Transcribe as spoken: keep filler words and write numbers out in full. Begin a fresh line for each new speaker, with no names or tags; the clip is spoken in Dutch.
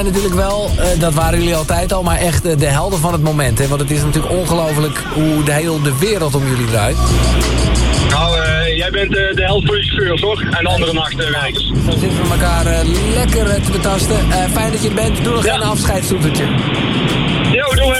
Natuurlijk wel, uh, dat waren jullie altijd al, maar echt uh, de helden van het moment. Hè? Want het is natuurlijk ongelooflijk hoe de hele de wereld om jullie draait.
Nou, uh, jij bent uh, de held voor je chauffeurs, hoor. En de andere nachtwerkers. Uh,
Dan zitten we elkaar uh, lekker uh, te betasten. Uh, fijn dat je er bent. Doe nog ja. een afscheidstoetertje.
Jo, doe